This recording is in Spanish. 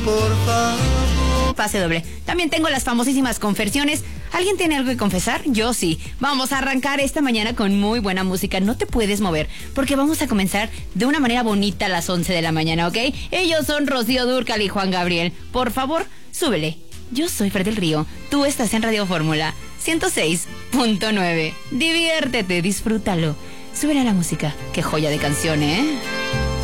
por favor. Pase doble. También tengo las famosísimas confesiones. ¿Alguien tiene algo que confesar? Yo sí. Vamos a arrancar esta mañana con muy buena música. No te puedes mover, porque vamos a comenzar de una manera bonita a las 11 de la mañana, ¿ok? Ellos son Rocío Dúrcal y Juan Gabriel. Por favor, súbele. Yo soy Fer del Río. Tú estás en Radio Fórmula 106.9. Diviértete, disfrútalo. Súbele a la música. Qué joya de canción, ¿eh?